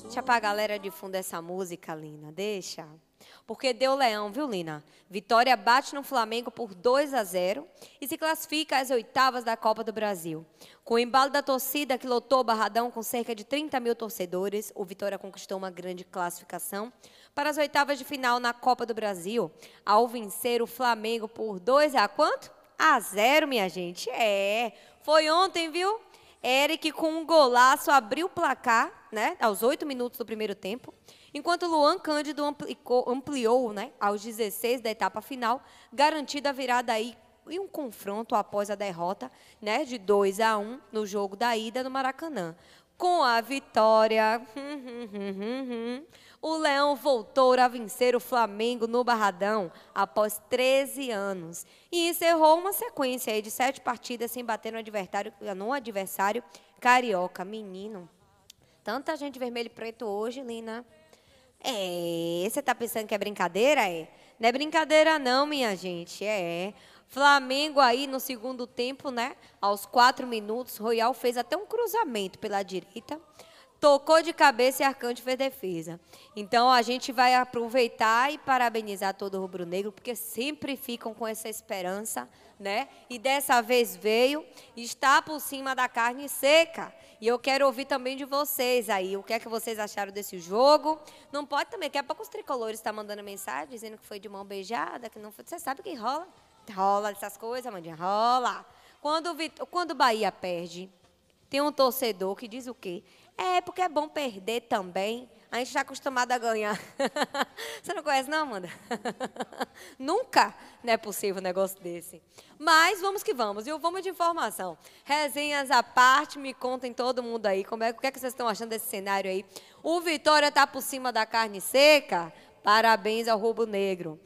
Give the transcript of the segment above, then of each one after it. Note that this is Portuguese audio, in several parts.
Deixa pra galera de fundo essa música, Lina. Deixa. Porque deu leão, viu, Lina? Vitória bate no Flamengo por 2-0 e se classifica às oitavas da Copa do Brasil. Com o embalo da torcida que lotou o Barradão com cerca de 30 mil torcedores, o Vitória conquistou uma grande classificação para as oitavas de final na Copa do Brasil, ao vencer o Flamengo por 2-0, minha gente. Foi ontem, viu? Eric, com um golaço, abriu o placar, né, aos 8 minutos do primeiro tempo, enquanto Luan Cândido ampliou, né, aos 16 da etapa final, garantida a virada aí em um confronto após a derrota, né, de 2-1 no jogo da ida no Maracanã. Com a vitória, o Leão voltou a vencer o Flamengo no Barradão após 13 anos e encerrou uma sequência aí de 7 partidas sem bater no adversário carioca. Menino, tanta gente vermelho e preto hoje, Lina. Você tá pensando que é brincadeira? Não é brincadeira não, minha gente. Flamengo aí no segundo tempo, né? Aos 4 minutos, Royal fez até um cruzamento pela direita, tocou de cabeça e Arcanjo fez defesa. Então, a gente vai aproveitar e parabenizar todo o rubro-negro, porque sempre ficam com essa esperança, né? E dessa vez veio, está por cima da carne seca. E eu quero ouvir também de vocês aí, o que é que vocês acharam desse jogo. Não pode também, daqui a pouco os tricolores estão mandando mensagem, dizendo que foi de mão beijada, que não foi. Você sabe que rola? Rola essas coisas, Amandinha, rola. Quando o Bahia perde, tem um torcedor que diz o quê? Porque é bom perder também. A gente está acostumado a ganhar. Você não conhece, não, Amanda? Nunca não é possível um negócio desse. Mas vamos que vamos. E vamos de informação. Resenhas à parte, me contem todo mundo aí. O que é que vocês estão achando desse cenário aí? O Vitória está por cima da carne seca? Parabéns ao Rubro Negro.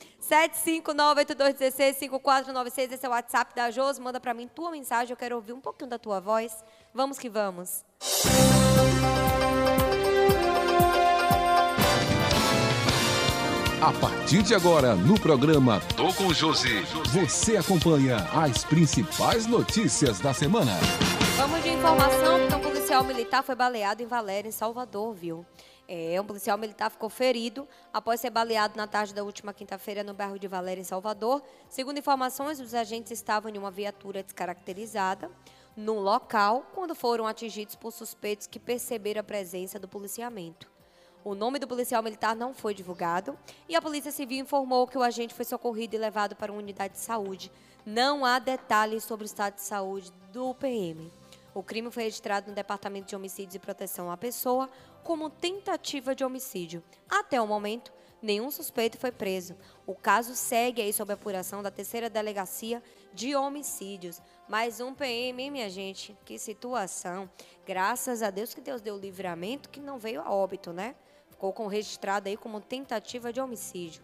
75982165496, esse é o WhatsApp da Jos. Manda para mim tua mensagem, eu quero ouvir um pouquinho da tua voz. Vamos que vamos. A partir de agora, no programa Tô com Josi, você acompanha as principais notícias da semana. Vamos de informação, porque um policial militar foi baleado em Valéria, em Salvador, viu? Um policial militar ficou ferido após ser baleado na tarde da última quinta-feira no bairro de Valéria, em Salvador. Segundo informações, os agentes estavam em uma viatura descaracterizada no local quando foram atingidos por suspeitos que perceberam a presença do policiamento. O nome do policial militar não foi divulgado e a Polícia Civil informou que o agente foi socorrido e levado para uma unidade de saúde. Não há detalhes sobre o estado de saúde do PM. O crime foi registrado no Departamento de Homicídios e Proteção à Pessoa como tentativa de homicídio. Até o momento, nenhum suspeito foi preso. O caso segue aí sob apuração da 3ª Delegacia de Homicídios. Mais um PM, hein, minha gente? Que situação. Graças a Deus que Deus deu livramento, que não veio a óbito, né? Ficou registrado aí como tentativa de homicídio.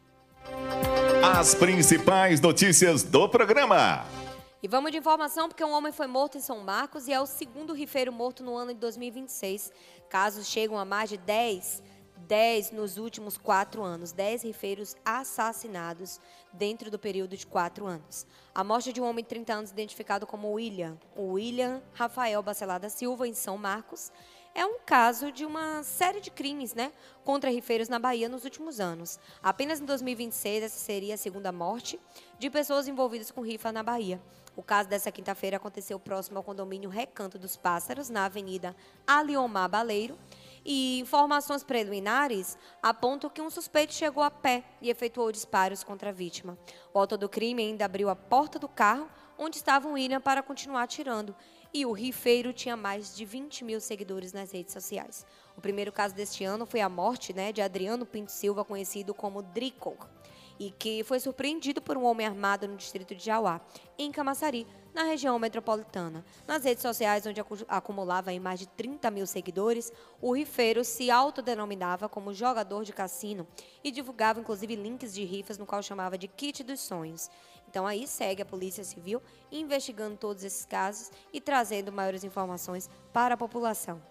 As principais notícias do programa. E vamos de informação, porque um homem foi morto em São Marcos e é o segundo rifeiro morto no ano de 2026. Casos chegam a mais de 10 nos últimos 4 anos. 10 rifeiros assassinados dentro do período de 4 anos. A morte de um homem de 30 anos identificado como William Rafael Bacelar da Silva, em São Marcos, é um caso de uma série de crimes, né, contra rifeiros na Bahia nos últimos anos. Apenas em 2026, essa seria a segunda morte de pessoas envolvidas com rifa na Bahia. O caso dessa quinta-feira aconteceu próximo ao condomínio Recanto dos Pássaros, na Avenida Aliomar Baleiro. E informações preliminares apontam que um suspeito chegou a pé e efetuou disparos contra a vítima. O autor do crime ainda abriu a porta do carro onde estava o William para continuar atirando. E o rifeiro tinha mais de 20 mil seguidores nas redes sociais. O primeiro caso deste ano foi a morte, né, de Adriano Pinto Silva, conhecido como Drico, e que foi surpreendido por um homem armado no distrito de Jauá, em Camaçari, na região metropolitana. Nas redes sociais, onde acumulava em mais de 30 mil seguidores, o rifeiro se autodenominava como jogador de cassino e divulgava, inclusive, links de rifas no qual chamava de Kit dos Sonhos. Então, aí segue a Polícia Civil investigando todos esses casos e trazendo maiores informações para a população.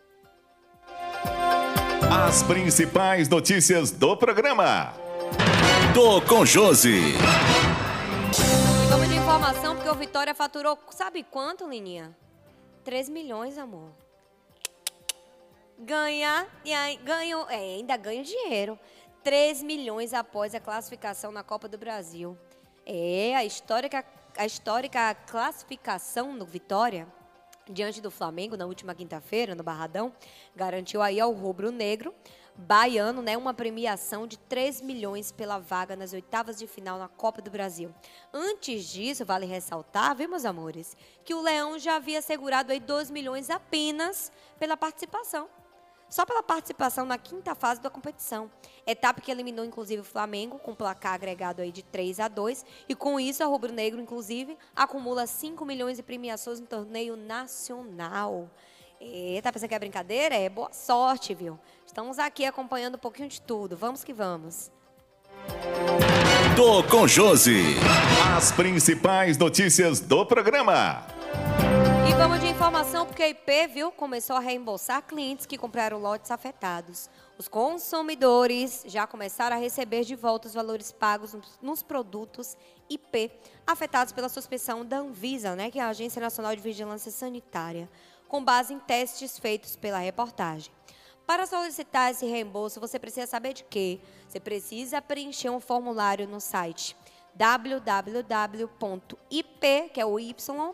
As principais notícias do programa. Tô com Josi. E vamos de informação, porque o Vitória faturou, sabe quanto, Lininha? 3 milhões, amor. ainda ganha dinheiro. 3 milhões após a classificação na Copa do Brasil. A histórica classificação do Vitória, diante do Flamengo, na última quinta-feira, no Barradão, garantiu aí ao rubro-negro baiano, né, uma premiação de 3 milhões pela vaga nas oitavas de final na Copa do Brasil. Antes disso, vale ressaltar, viu, meus amores, que o Leão já havia assegurado aí 2 milhões apenas pela participação. Só pela participação na quinta fase da competição. Etapa que eliminou, inclusive, o Flamengo, com placar agregado aí de 3-2. E com isso, a Rubro Negro, inclusive, acumula 5 milhões de premiações no torneio nacional. Tá pensando que é brincadeira? Boa sorte, viu? Estamos aqui acompanhando um pouquinho de tudo. Vamos que vamos. Tô com Josi. As principais notícias do programa. E vamos de informação, porque a IP, viu, começou a reembolsar clientes que compraram lotes afetados. Os consumidores já começaram a receber de volta os valores pagos nos produtos IP afetados pela suspensão da Anvisa, né, que é a Agência Nacional de Vigilância Sanitária, com base em testes feitos pela reportagem. Para solicitar esse reembolso, você precisa saber de quê? Você precisa preencher um formulário no site www.ip, que é o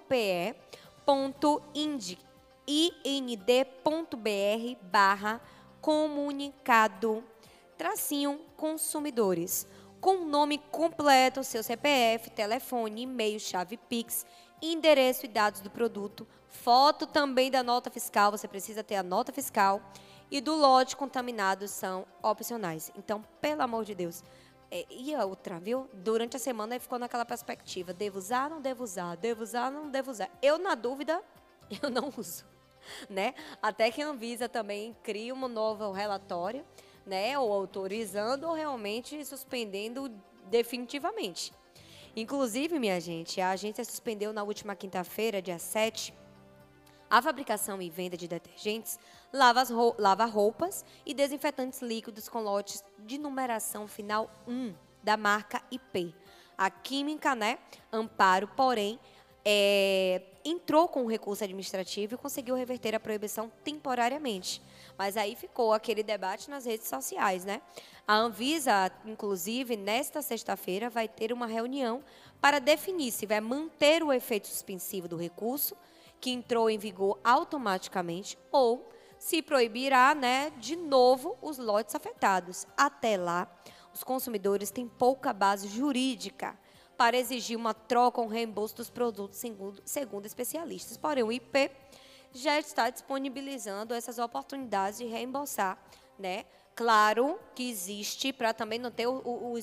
YPE.ind.br/comunicado-consumidores, com o nome completo, seu CPF, telefone, e-mail, chave Pix, endereço e dados do produto, foto também da nota fiscal, você precisa ter a nota fiscal, e do lote contaminado são opcionais. Então, pelo amor de Deus. E a outra, viu? Durante a semana ficou naquela perspectiva, devo usar, não devo usar, devo usar, não devo usar. Eu, na dúvida, eu não uso, né? Até que a Anvisa também cria um novo relatório, né? Ou autorizando ou realmente suspendendo definitivamente. Inclusive, minha gente, a agência suspendeu na última quinta-feira, dia 7, a fabricação e venda de detergentes, lava-roupas e desinfetantes líquidos com lotes de numeração final 1 da marca IP. A Química, né, Amparo, porém, entrou com um recurso administrativo e conseguiu reverter a proibição temporariamente. Mas aí ficou aquele debate nas redes sociais, né? A Anvisa, inclusive, nesta sexta-feira, vai ter uma reunião para definir se vai manter o efeito suspensivo do recurso, que entrou em vigor automaticamente, ou se proibirá, né, de novo os lotes afetados. Até lá, os consumidores têm pouca base jurídica para exigir uma troca ou reembolso dos produtos, segundo especialistas. Porém, o IP já está disponibilizando essas oportunidades de reembolsar, né? Claro que existe, para também não ter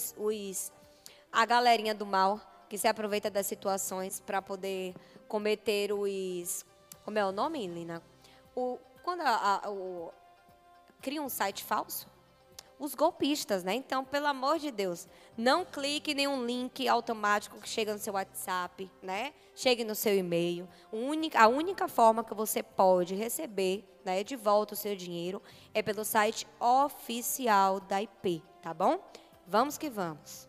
a galerinha do mal que se aproveita das situações para poder cometer os... Como é o nome, Lina? Quando cria um site falso? Os golpistas, né? Então, pelo amor de Deus, não clique em nenhum link automático que chega no seu WhatsApp, né? Chegue no seu e-mail. A única forma que você pode receber, né, de volta o seu dinheiro é pelo site oficial da IP, tá bom? Vamos que vamos.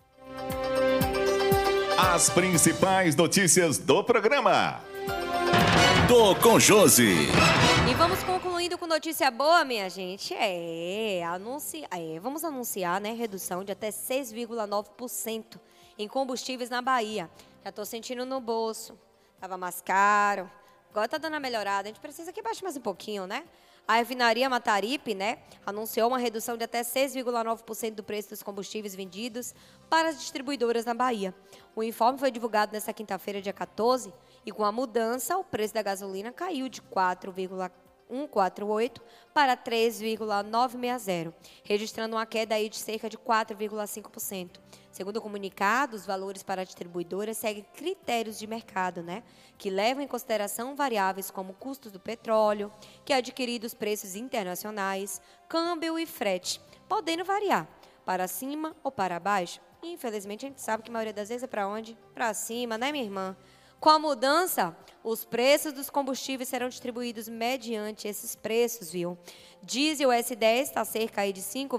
As principais notícias do programa. Tô com Josi. E vamos concluindo com notícia boa, minha gente. Vamos anunciar, né, redução de até 6,9% em combustíveis na Bahia. Já estou sentindo no bolso. Tava mais caro. Agora tá dando uma melhorada. A gente precisa que baixe mais um pouquinho, né? A refinaria Mataripe, né, anunciou uma redução de até 6,9% do preço dos combustíveis vendidos para as distribuidoras na Bahia. O informe foi divulgado nesta quinta-feira, dia 14, e com a mudança, o preço da gasolina caiu de 4,148 para 3,960, registrando uma queda aí de cerca de 4,5%. Segundo o comunicado, os valores para a distribuidora seguem critérios de mercado, né, que levam em consideração variáveis como custos do petróleo, que é adquirido os preços internacionais, câmbio e frete, podendo variar para cima ou para baixo. E, infelizmente, a gente sabe que a maioria das vezes é para onde? Para cima, né, minha irmã? Com a mudança, os preços dos combustíveis serão distribuídos mediante esses preços, viu? Diesel S10 está cerca aí de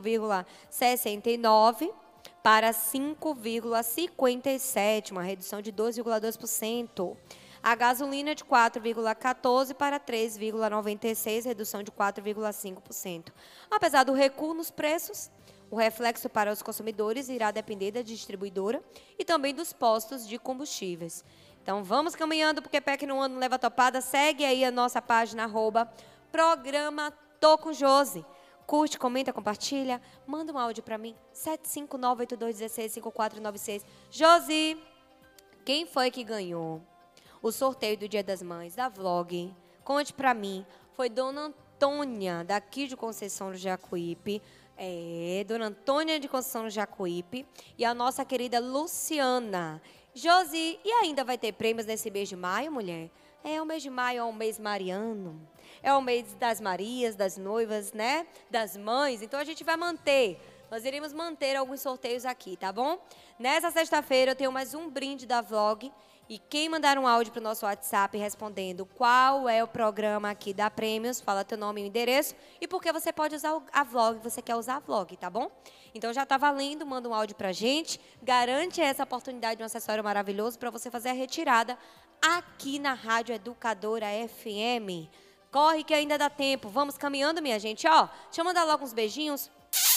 5,69 para 5,57, uma redução de 2,2%. A gasolina de 4,14 para 3,96, redução de 4,5%. Apesar do recuo nos preços, o reflexo para os consumidores irá depender da distribuidora e também dos postos de combustíveis. Então, vamos caminhando, porque pé que não anda não leva topada. Segue aí a nossa página, @programa Tô com Josi. Curte, comenta, compartilha. Manda um áudio para mim, 75982165496. Josi, quem foi que ganhou o sorteio do Dia das Mães, da Vlog? Conte para mim. Foi Dona Antônia, daqui de Conceição do Jacuípe. Dona Antônia de Conceição do Jacuípe. E a nossa querida Luciana. Josi, e ainda vai ter prêmios nesse mês de maio, mulher? O mês de maio é um mês mariano. É o mês das Marias, das noivas, né? Das mães. Então, a gente vai manter. Nós iremos manter alguns sorteios aqui, tá bom? Nessa sexta-feira, eu tenho mais um brinde da Vlog. E quem mandar um áudio para o nosso WhatsApp respondendo qual é o programa aqui da Prêmios, fala teu nome e o endereço e por que você pode usar a Vlog, você quer usar a Vlog, tá bom? Então já tá valendo, manda um áudio pra gente, garante essa oportunidade de um acessório maravilhoso para você fazer a retirada aqui na Rádio Educadora FM. Corre que ainda dá tempo, vamos caminhando, minha gente, ó. Deixa eu mandar logo uns beijinhos.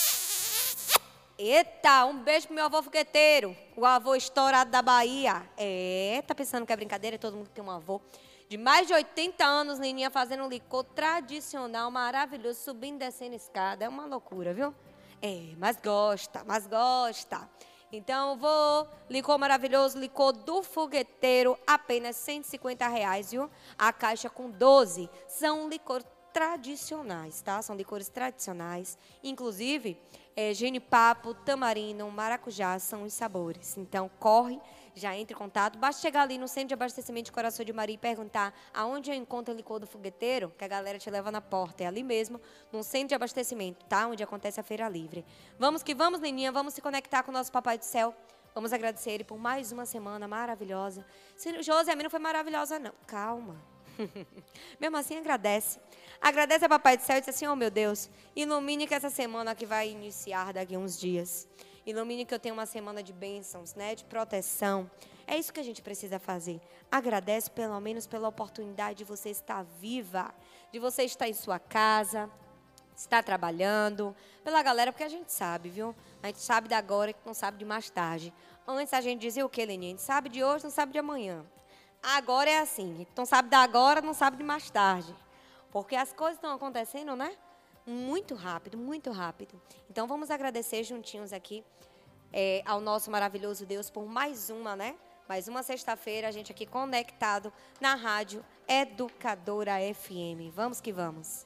Eita, um beijo pro meu avô fogueteiro, o avô estourado da Bahia. Tá pensando que é brincadeira? Todo mundo tem um avô de mais de 80 anos, Neninha, fazendo um licor tradicional, maravilhoso, subindo e descendo escada. É uma loucura, viu? Mas gosta. Então, vou, licor maravilhoso, licor do fogueteiro, apenas R$150, viu? A caixa com 12. São licor tradicionais, tá? São licores tradicionais, inclusive genipapo, tamarino, maracujá são os sabores. Então, corre, já entre em contato. Basta chegar ali no Centro de Abastecimento de Coração de Maria e perguntar aonde eu encontro o licor do fogueteiro, que a galera te leva na porta. É ali mesmo, no Centro de Abastecimento, tá? Onde acontece a Feira Livre. Vamos que vamos, Neninha, vamos se conectar com o nosso Papai do Céu. Vamos agradecer ele por mais uma semana maravilhosa. Josi, a minha não foi maravilhosa, não. Calma. Mesmo assim, agradece. Agradece a Papai do Céu e diz assim, meu Deus, ilumine que essa semana que vai iniciar daqui a uns dias. Ilumine que eu tenho uma semana de bênçãos, né, de proteção. É isso que a gente precisa fazer. Agradece pelo menos pela oportunidade de você estar viva, de você estar em sua casa, estar trabalhando, pela galera, porque a gente sabe, viu? A gente sabe de agora que não sabe de mais tarde. Antes a gente dizia o quê, Leninha? A gente sabe de hoje, não sabe de amanhã. Agora é assim, então sabe da agora, não sabe de mais tarde. Porque as coisas estão acontecendo, né? Muito rápido, muito rápido. Então vamos agradecer juntinhos aqui ao nosso maravilhoso Deus por mais uma, né? Mais uma sexta-feira, a gente aqui conectado na Rádio Educadora FM. Vamos que vamos.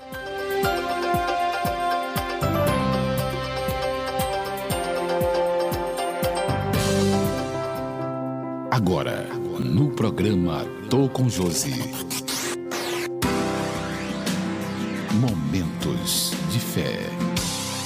Agora, no programa Tô com Josi. Momentos de fé.